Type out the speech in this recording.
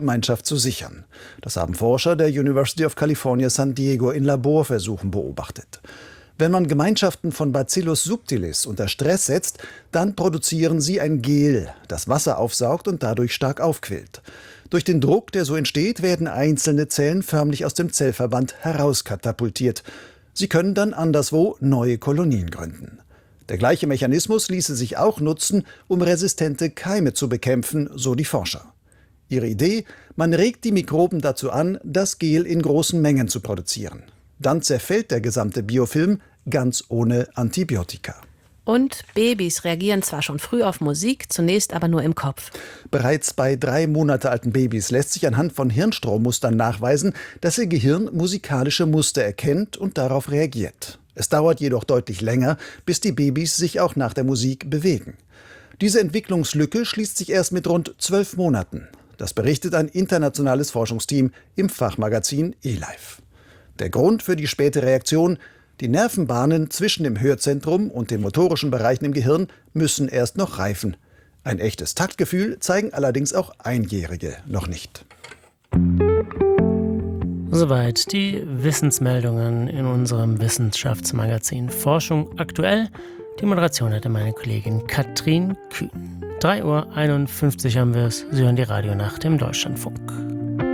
Gemeinschaft zu sichern. Das haben Forscher der University of California San Diego in Laborversuchen beobachtet. Wenn man Gemeinschaften von Bacillus subtilis unter Stress setzt, dann produzieren sie ein Gel, das Wasser aufsaugt und dadurch stark aufquillt. Durch den Druck, der so entsteht, werden einzelne Zellen förmlich aus dem Zellverband herauskatapultiert. Sie können dann anderswo neue Kolonien gründen. Der gleiche Mechanismus ließe sich auch nutzen, um resistente Keime zu bekämpfen, so die Forscher. Ihre Idee: Man regt die Mikroben dazu an, das Gel in großen Mengen zu produzieren. Dann zerfällt der gesamte Biofilm, ganz ohne Antibiotika. Und Babys reagieren zwar schon früh auf Musik, zunächst aber nur im Kopf. Bereits bei 3 Monate alten Babys lässt sich anhand von Hirnstrommustern nachweisen, dass ihr Gehirn musikalische Muster erkennt und darauf reagiert. Es dauert jedoch deutlich länger, bis die Babys sich auch nach der Musik bewegen. Diese Entwicklungslücke schließt sich erst mit rund 12 Monaten. Das berichtet ein internationales Forschungsteam im Fachmagazin eLife. Der Grund für die späte Reaktion: Die Nervenbahnen zwischen dem Hörzentrum und den motorischen Bereichen im Gehirn müssen erst noch reifen. Ein echtes Taktgefühl zeigen allerdings auch Einjährige noch nicht. Soweit die Wissensmeldungen in unserem Wissenschaftsmagazin Forschung aktuell. Die Moderation hatte meine Kollegin Katrin Kühn. 3:51 Uhr haben wir es. Sie hören die Radionacht im Deutschlandfunk.